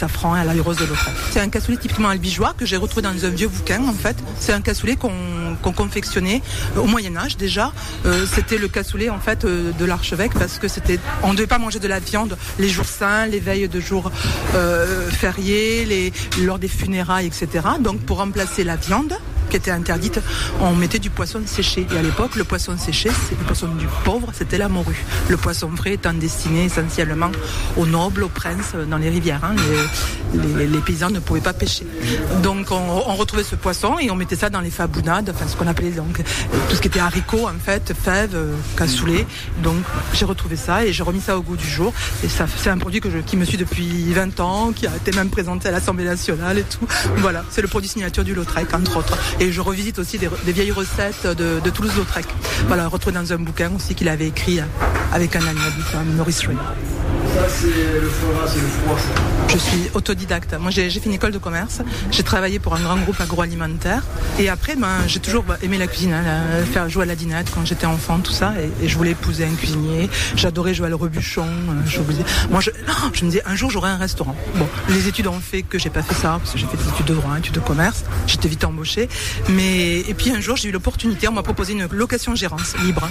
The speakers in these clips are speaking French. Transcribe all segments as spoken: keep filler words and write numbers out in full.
safran et à l'ail rose de Lautrec. C'est un cassoulet typiquement albigeois que j'ai retrouvé dans un vieux bouquin en fait. C'est un cassoulet qu'on, qu'on confectionnait au Moyen-Âge déjà. Euh, c'était le cassoulet en fait euh, de l'archevêque parce que c'était, on ne devait pas manger de la viande les jours saints, les veilles de jours euh, fériés, les, lors des funérailles, et cetera. Donc pour remplacer la viande qui était interdite, on mettait du poisson séché. Et à l'époque, le poisson séché, c'est le poisson du pauvre, c'était la morue. Le poisson frais étant destiné essentiellement aux nobles, aux princes dans les rivières. Hein. Les, les, les paysans ne pouvaient pas pêcher. Donc on, on retrouvait ce poisson et on mettait ça dans les fabounades, enfin ce qu'on appelait donc tout ce qui était haricots en fait, fèves, cassoulet. Donc j'ai retrouvé ça et j'ai remis ça au goût du jour. Et ça, c'est un produit que je, qui me suit depuis vingt ans, qui a été même présenté à l'Assemblée nationale et tout. Voilà, c'est le produit signature du Lautrec entre autres. Et je revisite aussi des, des vieilles recettes de, de Toulouse-Lautrec. Voilà, retrouvé dans un bouquin aussi qu'il avait écrit avec un ami, Maurice Ray. Ça, c'est le foie, c'est le froid, ça. Je suis autodidacte. Moi, j'ai, j'ai fait une école de commerce. J'ai travaillé pour un grand groupe agroalimentaire. Et après, ben, j'ai toujours aimé la cuisine, hein, la, faire jouer à la dinette quand j'étais enfant, tout ça. Et, et je voulais épouser un cuisinier. J'adorais jouer à le rebuchon. Je vous dis, moi, je, je me disais, un jour, j'aurai un restaurant. Bon, les études ont fait que j'ai pas fait ça, parce que j'ai fait des études de droit, études de commerce. J'étais vite embauchée. Mais, et puis un jour, j'ai eu l'opportunité, on m'a proposé une location-gérance libre.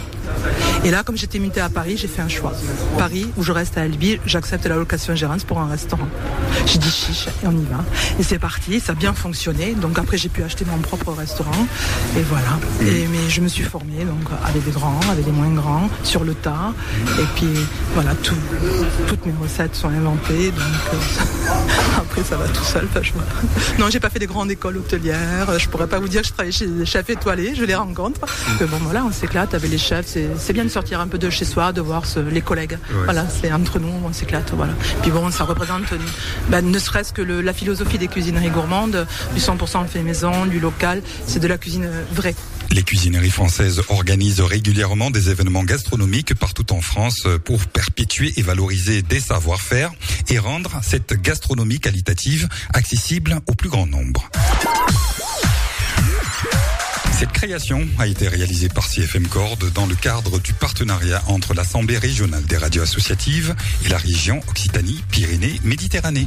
Et là, comme j'étais mutée à Paris, j'ai fait un choix. Paris, où je reste à Albi, j'accepte la location-gérance pour un restaurant. J'ai dit chiche et on y va. Et c'est parti, ça a bien fonctionné. Donc après, j'ai pu acheter mon propre restaurant. Et voilà. Et, mais je me suis formée donc, avec des grands, avec des moins grands, sur le tas. Et puis voilà, tout, toutes mes recettes sont inventées. Donc euh, après, ça va tout seul. Enfin, je vois. Non, j'ai pas fait des grandes écoles hôtelières. Je pourrais pas vous dire que je travaille chez des chefs étoilés. Je les rencontre. Mais bon, voilà, on s'éclate avec les chefs. C'est, c'est bien de sortir un peu de chez soi, de voir ce, les collègues. Ouais. Voilà, c'est entre nous, on s'éclate. Voilà. Puis bon, ça représente ben, ne serait-ce que le, la philosophie des cuisineries gourmandes, du cent pour cent fait maison, du local, c'est de la cuisine vraie. Les cuisineries françaises organisent régulièrement des événements gastronomiques partout en France pour perpétuer et valoriser des savoir-faire et rendre cette gastronomie qualitative accessible au plus grand nombre. Cette création a été réalisée par C F M Cordes dans le cadre du partenariat entre l'Assemblée régionale des radios associatives et la région Occitanie-Pyrénées-Méditerranée.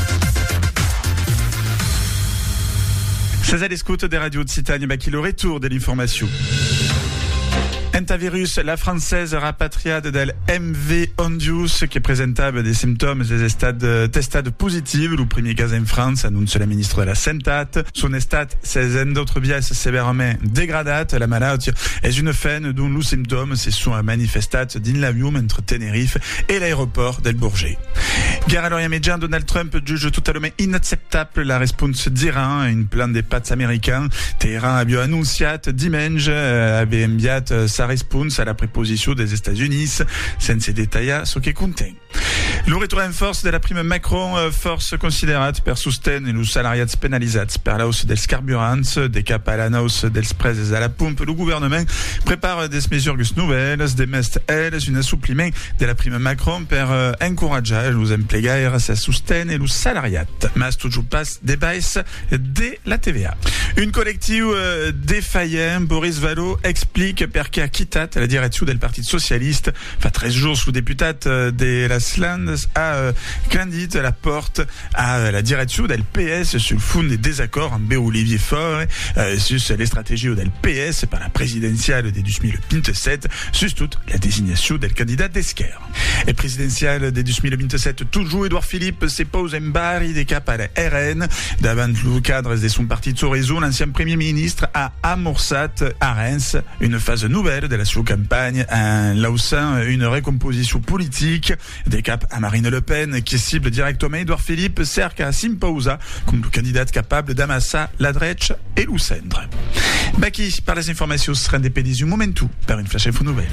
C'est à l'écoute des radios de Occitanie, bah, qui le retour de l'information. Entavirus, la française rapatriade del M V Ondius, qui est présentable des symptômes des stades testades positives, le premier cas en France, annonce la ministre de la Santé. Son état s'est d'autres biais sévèrement dégradé. La maladie est une faine dont les symptômes se sont manifestés dans l'avion entre Tenerife et l'aéroport del Bourget. Guerre à l'Orient-Médian, Donald Trump juge totalement inacceptable la réponse d'Iran à une plan des pâtes américains. Téhéran a bien annoncé dimanche avait envié sa réponse à la préposition des États-Unis, sans se détailler ce qui contient. Le retour en force de la prime Macron, force considérate per sostenere los salariats penalitzats per la hausse dels carburants, de cap à la hausse dels preus à la pompe. Le gouvernement prépare des mesures nouvelles, des mesures, elles, un assoupliment de la prime Macron per encourager los emplegaires à soutenir los salariats. Mas toujours pas des baisses de la T V A. Une collective défaillant, Boris Vallaud explique perché ha quittat la direction del Parti Socialiste. Fa treize jours sous députate de la Slandes a euh, candit la porte à la direction del P S sur le fond des désaccords avec Olivier Faure euh, sur les stratégies del P S par la présidentielle de deux mille vingt-sept, sur toute la désignation del candidat d'Esquerre. Et présidentielle de deux mille vingt-sept, toujours Édouard Philippe se pose en barre des cap à la R N. Davant le cadre de son parti de son réseau, l'ancien premier ministre a amorcé à Reims une phase nouvelle de la sous-campagne en lançant une recomposition politique des caps à Marine Le Pen qui cible directement Édouard Philippe cerca s'imposa comme le candidat capable d'amasser la droite et le centre. Baki, par les informations, sera des pédis du momentum par une flash info nouvelle.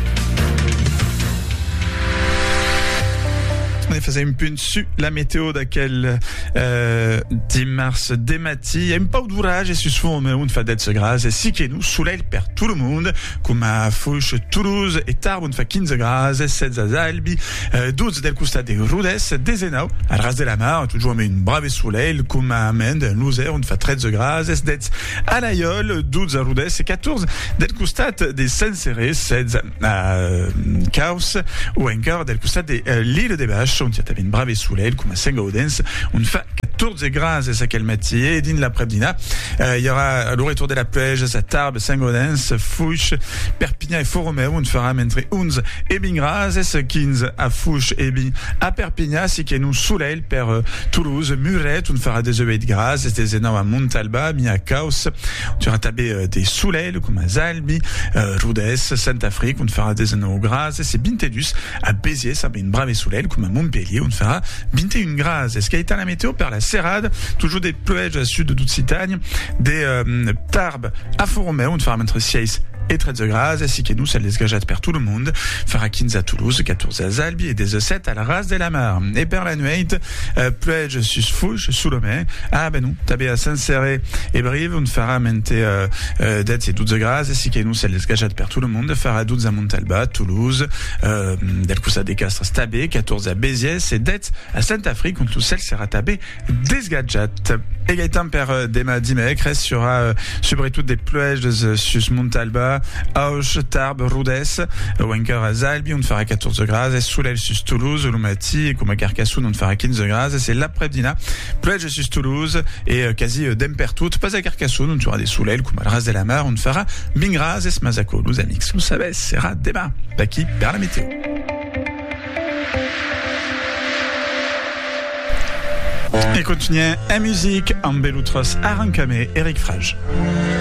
On faisait une punt sur la météo d'aquel euh, dimanche de matí. Il y a un peu d'orage et souvent on fait des grâce. Et si que nous soleil per tout le monde, comme à Fouche, Toulouse et Tarbes, on fait quinze grâce, sept à Albi, euh, douze del costat de Rodez, des Enau, à ras de la mar, toujours mais une brave soleil, comme à Mende, Louser, on fait treize grâce, des à l'Aïol, douze à Rodez et quatorze del costat des Saint-Céré, seize à euh, Caos, ou encore del costat de euh, l'île des Vaches. on tient une brave soleil, comme à Saint-Gaudens, on fait quatorze grades, c'est ça qu'elle matinée, et din l'après-midi, euh, il y aura le retour de la plage, à Tarbes, Saint-Gaudens, Fouche, Perpignan et Font-Romeu, on fera entre onze et bin grades, et quinze à Fouche et bin à Perpignan, si qu'il y a nous soleil, per euh, Toulouse, Muret, on fera des huit grades, et des énormes à Montalba, mi à Caos, on fera taber euh, des soleils, comme à Zalbi, euh, Rodez, Saint-Afrique, on fera des énormes grades, et c'est Bintedus, à Béziers, ça va une brave soleil, comme à Montpellier, on fera Binte une grade. Est-ce qu'il y a la météo par la Serrade, toujours des pluies à sud de Doute-Citagne, des euh, Tarbes à Font-Romeu, on fera entre six et treize grades, ainsi que nous, ça les gage per tout le monde, fera quinze à Toulouse, quatorze à Zalbi et des sept à la Race de la Mare. Et per la nuit, euh, pluie sus Fouche, sous le mai, ah ben nous, tabé à Saint-Céré et Brive, on fera mente euh, euh, d'être et douze grades, ainsi que nous, ça les gage per tout le monde, fera douze à Montalba, Toulouse, euh, del Coussa des Castres, tabé, quatorze à Béziers, et d'être à Saint-Afrique, on tout celle sera tabé des gadgets. Égaitant per euh, dema dimecres, reste sur euh, surtout des pluies de sus Montalba, Auch, Tarbes, Rodez, Wanker à Zalbi, on fera quatorze grades, et Soulel sus Toulouse, Lumati, et comme à Carcassonne, on fera quinze grades, et c'est l'après-midi, pluie sus Toulouse, et euh, quasi euh, d'empertout, pas à Carcassonne, on fera des Soulel, comme à la Race de la Mare, on fera Bingraz, et Smazako, nous amix, vous savez, sera débat, Paki, per la météo. Et continuez à musique, en Beloutros, Arancamé, Eric Frage.